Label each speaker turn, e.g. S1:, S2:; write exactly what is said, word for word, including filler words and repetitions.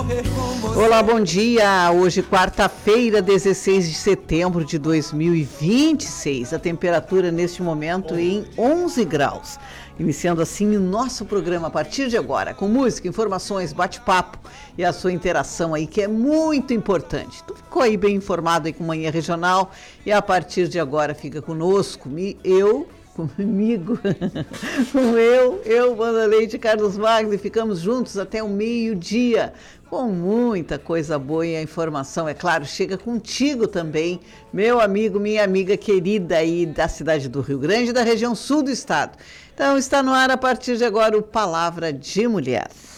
S1: Olá, bom dia. Hoje, quarta-feira, dezesseis de setembro de dois mil e vinte e seis. A temperatura neste momento em onze graus. Iniciando assim o nosso programa a partir de agora, com música, informações, bate-papo e a sua interação aí, que é muito importante. Tu ficou aí bem informado aí com Manhã Regional e a partir de agora fica conosco, eu... comigo, com eu, eu, Wanda Leite e Carlos Magno, ficamos juntos até o meio-dia, com muita coisa boa e a informação, é claro, chega contigo também, meu amigo, minha amiga querida aí da cidade do Rio Grande, da região sul do estado. Então está no ar a partir de agora o Palavra de Mulher.